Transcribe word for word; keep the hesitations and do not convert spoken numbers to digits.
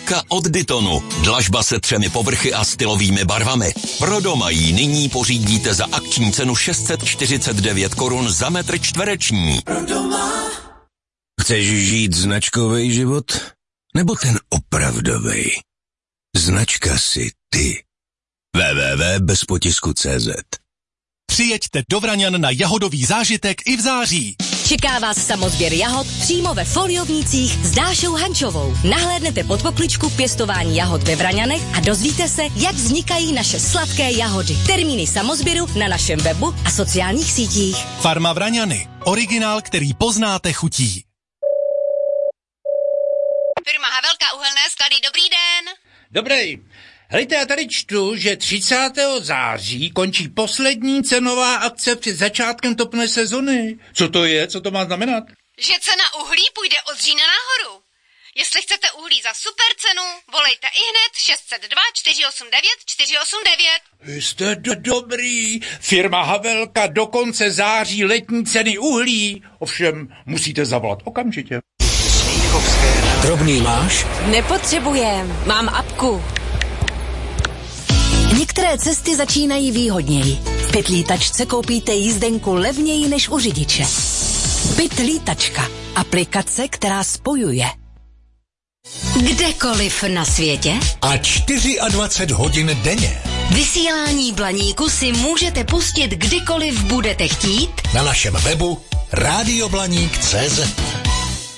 Havelka od Dytonu. Dlažba se třemi povrchy a stylovými barvami. Pro doma ji nyní pořídíte za akční cenu šest set čtyřicet devět korun za metr čtvereční. Pro doma. Chceš žít značkovej život? Nebo ten opravdovej? Značka si ty. w w w tečka bez potisku tečka cé zet. Přijeďte do Vraňan na jahodový zážitek i v září. Čeká vás samozběr jahod přímo ve Foliovnících s Dášou Hančovou. Nahlédnete pod pokličku pěstování jahod ve Vraňanech a dozvíte se, jak vznikají naše sladké jahody. Termíny samozběru na našem webu a sociálních sítích. Farma Vraňany. Originál, který poznáte chutí. Firma Havelka uhelné sklady, dobrý den. Dobrý. Hejte, já tady čtu, že třicátého září končí poslední cenová akce před začátkem topné sezony. Co to je? Co to má znamenat? Že cena uhlí půjde od října nahoru. Jestli chcete uhlí za super cenu, volejte ihned šest set dva čtyři osm devět čtyři osm devět. Jste do- dobrý. Firma Havelka do konce září letní ceny uhlí. Ovšem, musíte zavolat okamžitě. Drobný máš? Nepotřebujem, mám apku. Některé cesty začínají výhodněji. V Pitlítačce koupíte jízdenku levněji než u řidiče. Pitlítačka. Aplikace, která spojuje. Kdekoliv na světě A dvacet čtyři hodin denně. vysílání Blaníku si můžete pustit kdykoliv budete chtít Na našem webu rádio blaník tečka cé zet.